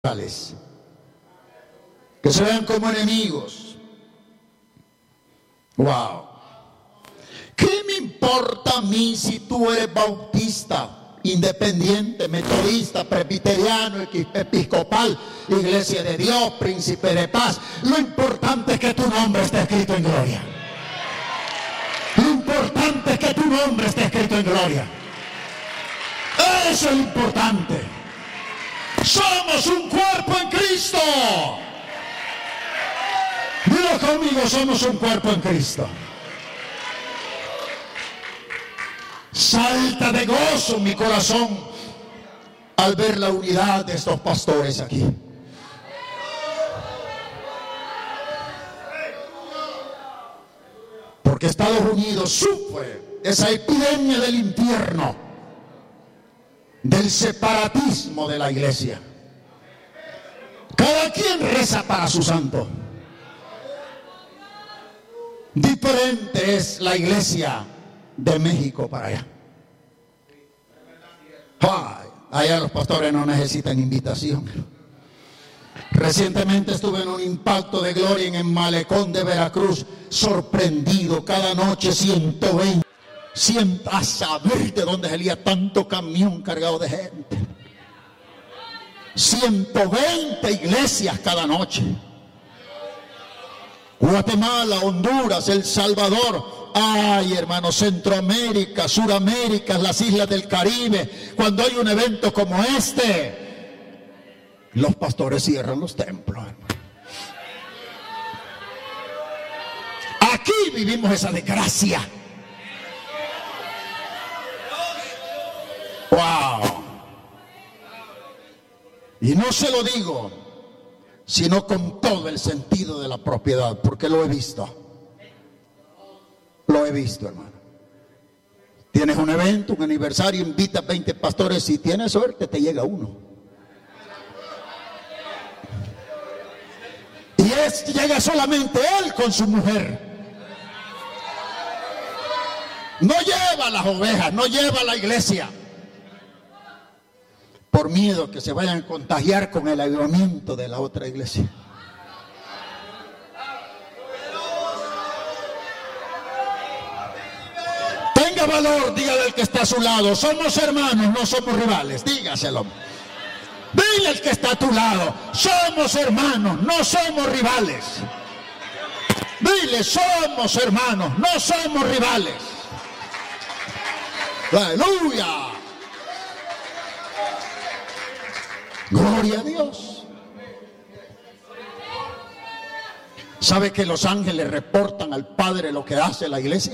que se vean como enemigos. Wow. ¿Qué me importa a mí si tú eres bautista, independiente, metodista, presbiteriano, episcopal, Iglesia de Dios, Príncipe de Paz? Lo importante es que tu nombre esté escrito en gloria. Lo importante es que tu nombre esté escrito en gloria. Eso es lo importante. Somos un cuerpo en Cristo. Dilo conmigo, somos un cuerpo en Cristo. Salta de gozo mi corazón al ver la unidad de estos pastores aquí. Porque Estados Unidos sufre esa epidemia del infierno, del separatismo de la iglesia. Cada quien reza para su santo. Diferente es la iglesia de México para allá. Ay, allá los pastores no necesitan invitación. Recientemente estuve en un impacto de gloria en el malecón de Veracruz, sorprendido. Cada noche 120. A saber de dónde salía tanto camión cargado de gente. 120 iglesias cada noche. Guatemala, Honduras, El Salvador, ay hermano, Centroamérica, Suramérica, las islas del Caribe. Cuando hay un evento como este, los pastores cierran los templos, hermano. Aquí vivimos esa desgracia. Wow. Y no se lo digo, sino con todo el sentido de la propiedad, porque lo he visto. Lo he visto, hermano. Tienes un evento, un aniversario, invitas 20 pastores, si tienes suerte te llega uno. Y llega solamente él con su mujer. No lleva las ovejas, no lleva la iglesia. Por miedo que se vayan a contagiar con el avivamiento de la otra iglesia. Tenga valor, dígale al que está a su lado: somos hermanos, no somos rivales. Dígaselo. Dile al que está a tu lado: somos hermanos, no somos rivales. Dile: somos hermanos, no somos rivales. Aleluya. Gloria a Dios. ¿Sabe que los ángeles reportan al Padre lo que hace la iglesia?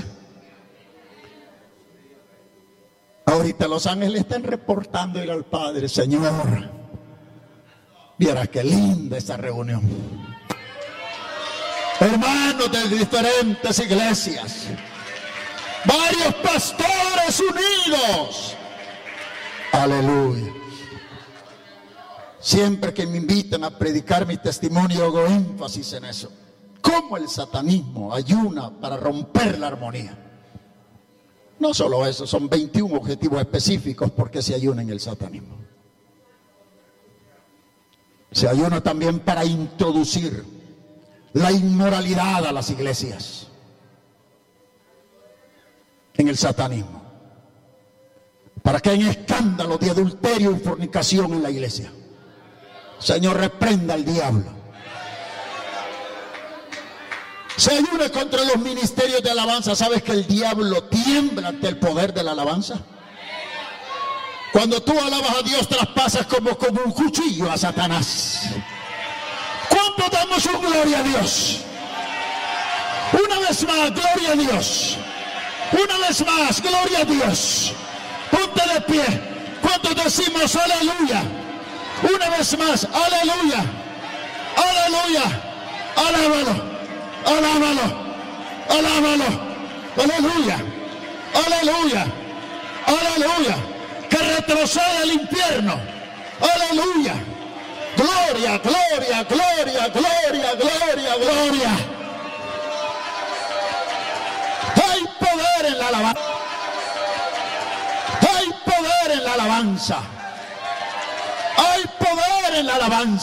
Ahorita los ángeles están reportando ir al Padre: Señor, viera qué linda esa reunión. Hermanos de diferentes iglesias, varios pastores unidos. Aleluya. Siempre que me invitan a predicar mi testimonio, hago énfasis en eso. Cómo el satanismo ayuna para romper la armonía. No solo eso, son 21 objetivos específicos porque se ayuna en el satanismo. Se ayuna también para introducir la inmoralidad a las iglesias. En el satanismo. Para que haya escándalos de adulterio y fornicación en la iglesia. Señor, reprenda al diablo. Se ayuna contra los ministerios de alabanza. ¿Sabes que el diablo tiembla ante el poder de la alabanza? Cuando tú alabas a Dios, traspasas como un cuchillo a Satanás. ¿Cuánto damos un gloria a Dios? Una vez más, gloria a Dios. Una vez más, gloria a Dios. Ponte de pie. ¿Cuántos decimos aleluya? Una vez más, aleluya, aleluya, alábalo, alábalo, alábalo, aleluya, aleluya, aleluya, que retroceda el infierno, aleluya, gloria, gloria, gloria, gloria, gloria, gloria. Hay poder en la alabanza, hay poder en la alabanza. Hay poder en la alabanza.